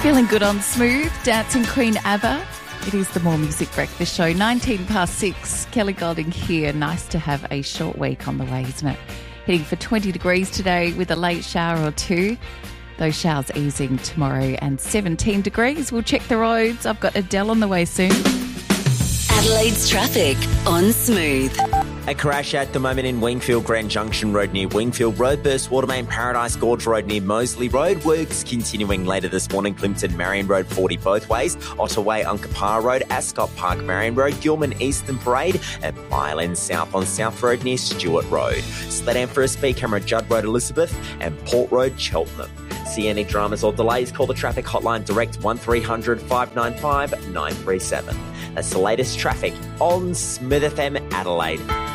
Feeling good on Smooth, dancing Queen ABBA. It is the More Music Breakfast Show, 19 past 6. Kelly Golding here. Nice to have a short week on the way, isn't it? Heading for 20 degrees today with a late shower or two. Those showers easing tomorrow and 17 degrees. We'll check the roads. I've got Adele on the way soon. Adelaide's traffic on Smooth. A crash at the moment in Wingfield Grand Junction Road near Wingfield Road, burst Watermain Paradise Gorge Road near Moseley Road. Works continuing later this morning, Plimpton Marion Road 40 both ways, Ottaway Unkapar Road, Ascot Park Marion Road, Gilman Eastern Parade and Byland South on South Road near Stewart Road. Sledam for a speed camera Judd Road Elizabeth and Port Road Cheltenham. See any dramas or delays, call the traffic hotline direct 1300 595 937. That's the latest traffic on Smooth FM Adelaide.